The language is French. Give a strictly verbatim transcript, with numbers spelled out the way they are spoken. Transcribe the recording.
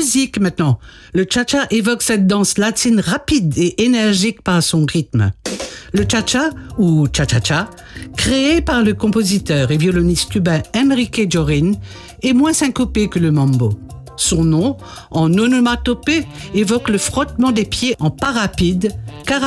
musique maintenant. Le cha-cha évoque cette danse latine rapide et énergique par son rythme. Le cha-cha, ou cha-cha-cha, créé par le compositeur et violoniste cubain Enrique Jorrin, est moins syncopé que le mambo. Son nom, en onomatopée, évoque le frottement des pieds en pas rapide,